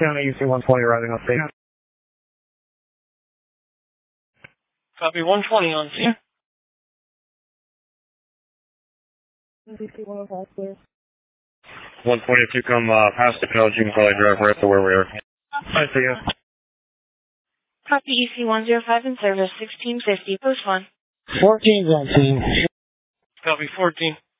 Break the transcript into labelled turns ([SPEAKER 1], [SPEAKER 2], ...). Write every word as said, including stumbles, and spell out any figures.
[SPEAKER 1] County, E C one twenty, arriving on scene.
[SPEAKER 2] Copy one twenty on scene.
[SPEAKER 1] E C one oh five, clear.
[SPEAKER 3] one twenty, if you come uh, past the nose, you can probably drive right to where we are.
[SPEAKER 1] I see you.
[SPEAKER 4] Copy E C one oh five in service, sixteen fifty, post one.
[SPEAKER 5] fourteen's on scene.
[SPEAKER 2] Copy fourteen.